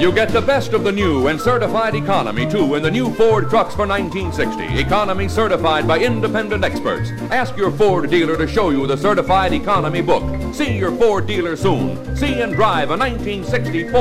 You get the best of the new and certified economy, too, in the new Ford trucks for 1960. Economy certified by independent experts. Ask your Ford dealer to show you the certified economy book. See your Ford dealer soon. See and drive a 1960 Ford.